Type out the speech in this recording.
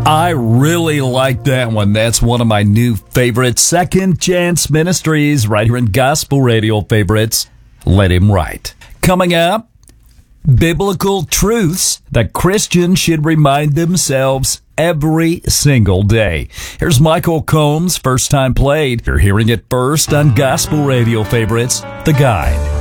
I really like that one. That's one of my new favorites. Second Chance Ministries, right here in Gospel Radio Favorites. Let Him Write. Coming up, biblical truths that Christians should remind themselves every single day. Here's Michael Combs, First Time Played. You're hearing it first on Gospel Radio Favorites, The Guide.